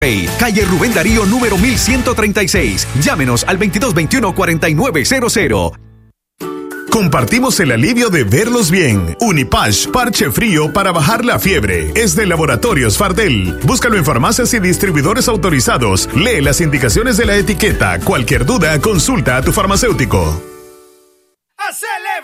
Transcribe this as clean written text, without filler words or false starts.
Calle Rubén Darío, número 1136. Llámenos al 2221-4900. Compartimos el alivio de verlos bien. Unipash, parche frío para bajar la fiebre. Es de Laboratorios Fardel. Búscalo en farmacias y distribuidores autorizados. Lee las indicaciones de la etiqueta. Cualquier duda, consulta a tu farmacéutico.